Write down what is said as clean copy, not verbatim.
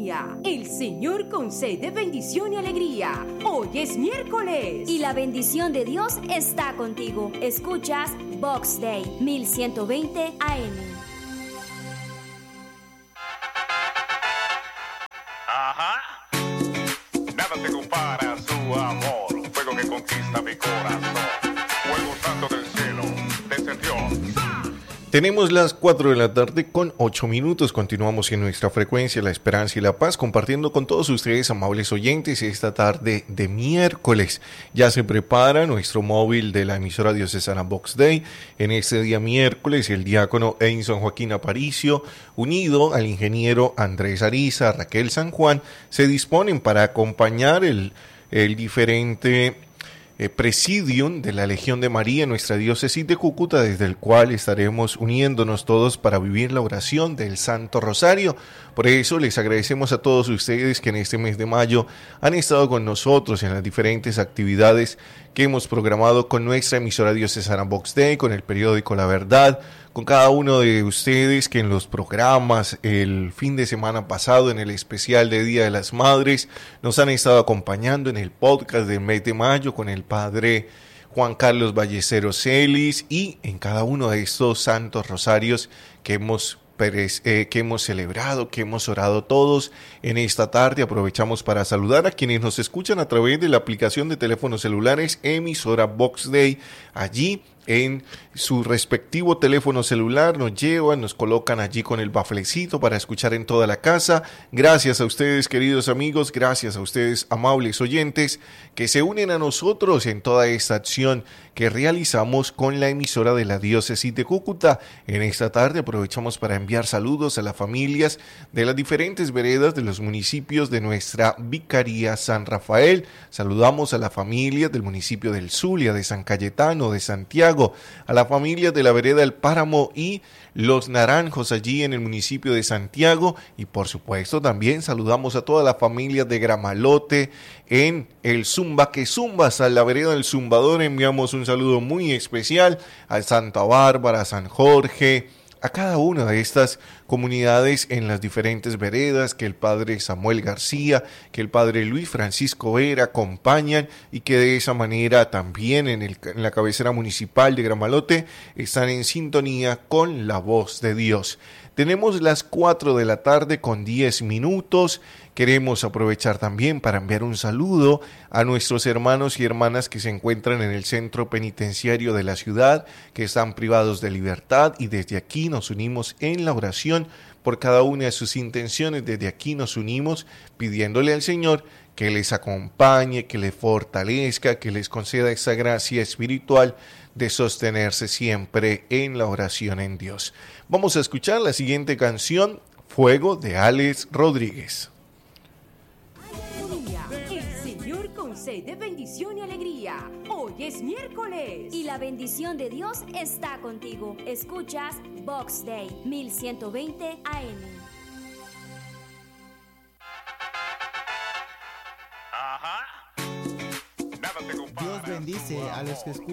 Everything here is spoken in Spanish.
Aleluya. El Señor concede bendición y alegría. Hoy es miércoles. Y la bendición de Dios está contigo. Escuchas Box Day 1120 AM. Ajá. Nada se compara a su amor. Fuego que conquista mi corazón. Fuego santo del cielo descendió. Tenemos las 4 de la tarde con 8 minutos. Continuamos en nuestra frecuencia La Esperanza y la Paz, compartiendo con todos ustedes, amables oyentes, esta tarde de miércoles. Ya se prepara nuestro móvil de la emisora diocesana Box Day. En este día miércoles, el diácono Edinson Joaquín Aparicio, unido al ingeniero Andrés Ariza, Raquel San Juan, se disponen para acompañar el diferente Presidium de la Legión de María en nuestra diócesis de Cúcuta, desde el cual estaremos uniéndonos todos para vivir la oración del Santo Rosario. Por eso les agradecemos a todos ustedes que en este mes de mayo han estado con nosotros en las diferentes actividades que hemos programado con nuestra emisora diocesana Box Day, con el periódico La Verdad, con cada uno de ustedes que en los programas el fin de semana pasado, en el especial de Día de las Madres, nos han estado acompañando en el podcast del mes de mayo con el padre Juan Carlos Ballesteros Celis, y en cada uno de estos santos rosarios que hemos celebrado, que hemos orado todos en esta tarde. Aprovechamos para saludar a quienes nos escuchan a través de la aplicación de teléfonos celulares emisora Box Day. Allí en su respectivo teléfono celular nos llevan, nos colocan allí con el baflecito para escuchar en toda la casa. Gracias a ustedes, queridos amigos, gracias a ustedes, amables oyentes, que se unen a nosotros en toda esta acción que realizamos con la emisora de la diócesis de Cúcuta. En esta tarde aprovechamos para enviar saludos a las familias de las diferentes veredas de los municipios de nuestra Vicaría San Rafael. Saludamos a la familia del municipio del Zulia, de San Cayetano, de Santiago, a la familia de la vereda El Páramo y Los Naranjos allí en el municipio de Santiago, y por supuesto también saludamos a toda la familia de Gramalote en el Zumba que Zumbas, a la vereda del Zumbador. Enviamos un saludo muy especial a Santa Bárbara, a San Jorge, a cada una de estas comunidades en las diferentes veredas que el padre Samuel García, que el padre Luis Francisco Vera acompañan, y que de esa manera también en la cabecera municipal de Gramalote están en sintonía con la voz de Dios. Tenemos las 4 de la tarde con 10 minutos. Queremos aprovechar también para enviar un saludo a nuestros hermanos y hermanas que se encuentran en el centro penitenciario de la ciudad, que están privados de libertad, y desde aquí nos unimos en la oración por cada una de sus intenciones. Desde aquí nos unimos pidiéndole al Señor que les acompañe, que les fortalezca, que les conceda esa gracia espiritual de sostenerse siempre en la oración en Dios. Vamos a escuchar la siguiente canción, Fuego, de Alex Rodríguez. Aleluya. El Señor concede bendición y alegría. Hoy es miércoles. Y la bendición de Dios está contigo. Escuchas Box Day 1120 AM. Ajá. Nada se compara. Dios bendice a los que escuchan